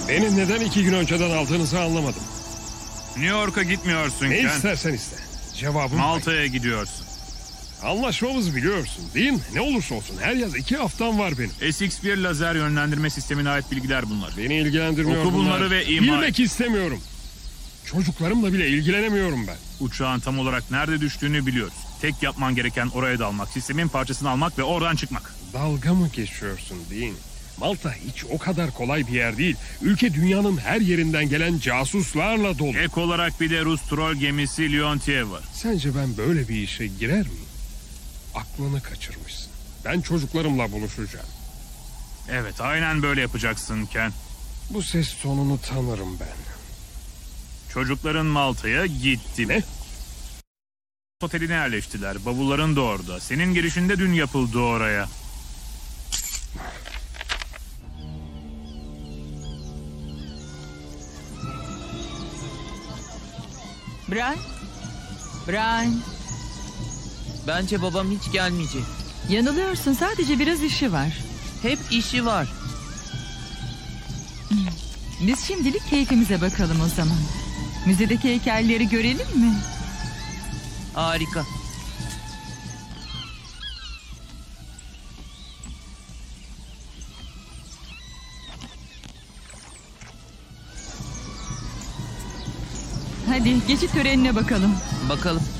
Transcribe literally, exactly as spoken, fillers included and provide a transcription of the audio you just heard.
Beni neden iki gün önceden aldığınızı anlamadım. New York'a gitmiyorsun Ne Ken. istersen iste. Cevabım Malta'ya gidiyorsun. anlaşmamızı biliyorsun değil mi? Ne olursa olsun her yaz iki haftam var benim. S X bir lazer yönlendirme sistemine ait bilgiler bunlar. Beni ilgilendirmiyor Oku bunları bunlar. ve ima Bilmek istemiyorum. Çocuklarımla bile ilgilenemiyorum ben. Uçağın tam olarak nerede düştüğünü biliyoruz. Tek yapman gereken oraya dalmak, sistemin parçasını almak ve oradan çıkmak. Dalga mı geçiyorsun değil mi? Malta hiç o kadar kolay bir yer değil. Ülke dünyanın her yerinden gelen casuslarla dolu. Ek olarak bir de Rus troll gemisi Leontiev var. Sence ben böyle bir işe girer miyim? Aklını kaçırmışsın. Ben çocuklarımla buluşacağım. Evet, aynen böyle yapacaksın Ken. Bu ses tonunu tanırım ben. Çocukların Malta'ya gitti. Ne? Oteline yerleştiler. Bavulların da orada. Senin girişinde dün yapıldı oraya. Brian? Brian? Bence babam hiç gelmeyecek. Yanılıyorsun, sadece biraz işi var. Hep işi var. Biz şimdilik keyfimize bakalım o zaman. Müzedeki heykelleri görelim mi? Harika. Hadi geçit törenine bakalım. Bakalım.